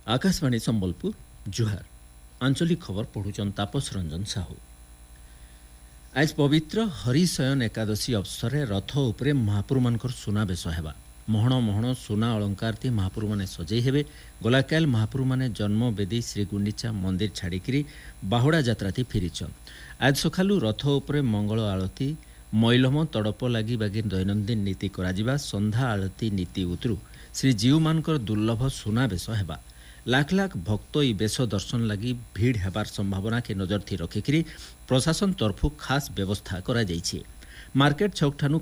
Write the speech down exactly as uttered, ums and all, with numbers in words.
आकाशवाणी संबलपुर जुहार आंचलिक खबर पढ़ुचन तापस रंजन साहू। आज पवित्र हरिशयन एकादशी अवसर रथ उपरे महापुर मानकर सुनाबेश हेबा। महण महण सुना अलंकार ती महापुर माने सजई हेबे। गलाकाल महापुर माने जन्म बेदी श्री गुंडीचा मंदिर छाड़िकी बाहुड़ा यात्रा ती फिरिछन। आज सकालू रथ उपरे मंगल आलती मैलम तड़प लगी बागी दैनंदिन नीति कराजिबा। संध्या आलती नीति उतरू श्री जीव मानकर दुर्लभ सुनाबेश हेबा। लाख लाख भक्त ई बेश दर्शन लगी भीड़ हेबार संभावना के नजर थी रखिकी प्रशासन तरफु खास व्यवस्था करा जाइछि। मार्केट छक ठानु